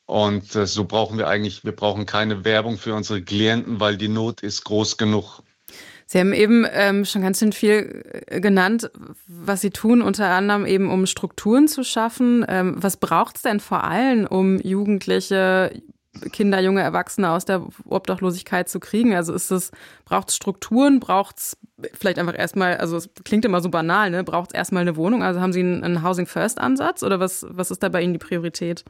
Und so wir brauchen keine Werbung für unsere Klienten, weil die Not ist groß genug. Sie haben eben schon ganz schön viel genannt, was Sie tun, unter anderem eben, um Strukturen zu schaffen. Was braucht es denn vor allem, um Jugendliche, Kinder, junge Erwachsene aus der Obdachlosigkeit zu kriegen? Also braucht es Strukturen, braucht es vielleicht einfach erstmal, also es klingt immer so banal, ne? Braucht es erstmal eine Wohnung? Also haben Sie einen Housing-First-Ansatz oder was ist da bei Ihnen die Priorität?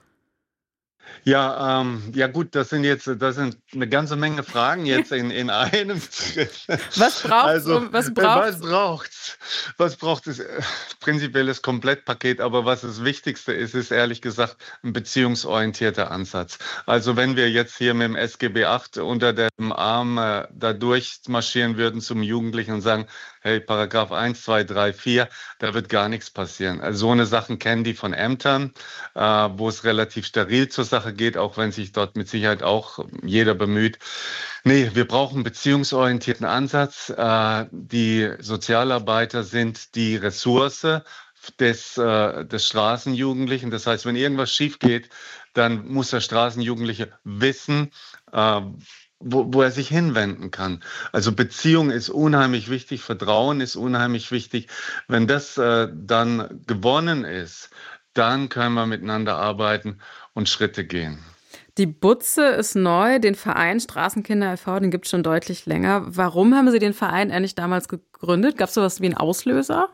Ja gut, das sind eine ganze Menge Fragen jetzt in einem Schritt. Was braucht's? Also, Was was braucht's? braucht's? Was braucht es? Prinzipielles Komplettpaket, aber was das Wichtigste ist ehrlich gesagt ein beziehungsorientierter Ansatz. Also wenn wir jetzt hier mit dem SGB VIII unter dem Arm da durchmarschieren würden zum Jugendlichen und sagen, hey, Paragraph 1, 2, 3, 4, da wird gar nichts passieren. Also so eine Sachen kennen die von Ämtern, wo es relativ steril zur Sache geht, auch wenn sich dort mit Sicherheit auch jeder bemüht. Nee, wir brauchen einen beziehungsorientierten Ansatz. Die Sozialarbeiter sind die Ressource des Straßenjugendlichen. Das heißt, wenn irgendwas schief geht, dann muss der Straßenjugendliche wissen, wo er sich hinwenden kann. Also Beziehung ist unheimlich wichtig, Vertrauen ist unheimlich wichtig. Wenn das dann gewonnen ist, dann können wir miteinander arbeiten und Schritte gehen. Die Butze ist neu, den Verein Straßenkinder e.V., den gibt es schon deutlich länger. Warum haben Sie den Verein eigentlich damals gegründet? Gab es sowas wie einen Auslöser?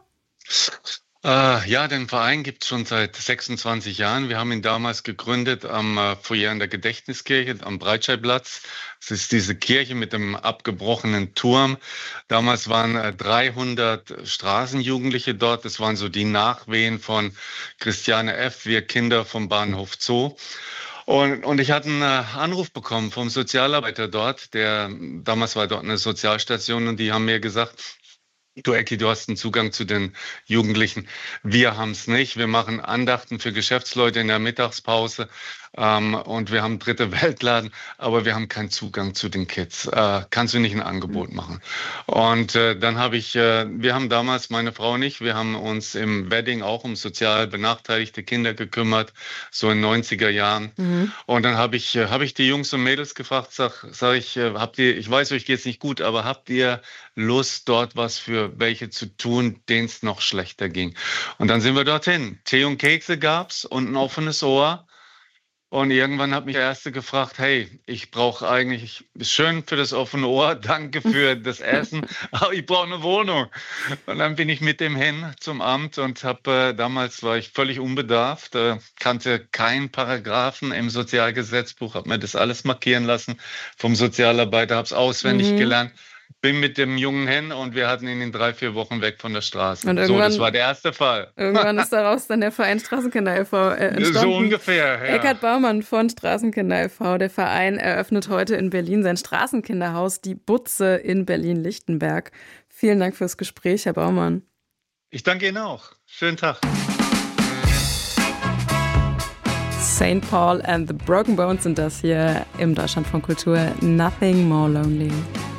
Ja, den Verein gibt es schon seit 26 Jahren. Wir haben ihn damals gegründet am Foyer in der Gedächtniskirche am Breitscheidplatz. Das ist diese Kirche mit dem abgebrochenen Turm. Damals waren 300 Straßenjugendliche dort. Das waren so die Nachwehen von Christiane F., wir Kinder vom Bahnhof Zoo. Und ich hatte einen Anruf bekommen vom Sozialarbeiter dort, damals war dort eine Sozialstation, und die haben mir gesagt, du Ecki, du hast einen Zugang zu den Jugendlichen. Wir haben es nicht. Wir machen Andachten für Geschäftsleute in der Mittagspause und wir haben dritte Weltladen, aber wir haben keinen Zugang zu den Kids. Kannst du nicht ein Angebot machen? Und dann wir haben damals, meine Frau und ich, wir haben uns im Wedding auch um sozial benachteiligte Kinder gekümmert, so in 90er Jahren. Mhm. Und dann habe ich die Jungs und Mädels gefragt, sag ich, ich weiß, euch geht's nicht gut, aber habt ihr Lust, dort was für welche zu tun, denen es noch schlechter ging? Und dann sind wir dorthin. Tee und Kekse gab's und ein offenes Ohr. Und irgendwann hat mich der Erste gefragt, hey, ich brauche eigentlich, ist schön für das offene Ohr, danke für das Essen, aber ich brauche eine Wohnung. Und dann bin ich mit dem hin zum Amt und damals war ich völlig unbedarft, kannte keinen Paragraphen im Sozialgesetzbuch, habe mir das alles markieren lassen vom Sozialarbeiter, habe es auswendig gelernt. Bin mit dem Jungen hin und wir hatten ihn in 3-4 Wochen weg von der Straße. Und Das war der erste Fall. Irgendwann ist daraus dann der Verein Straßenkinder e.V. entstanden. So ungefähr, ja. Eckhard Baumann von Straßenkinder e.V. Der Verein eröffnet heute in Berlin sein Straßenkinderhaus, die Butze in Berlin-Lichtenberg. Vielen Dank fürs Gespräch, Herr Baumann. Ich danke Ihnen auch. Schönen Tag. St. Paul and the Broken Bones sind das hier im Deutschlandfunk Kultur. Nothing More Lonely.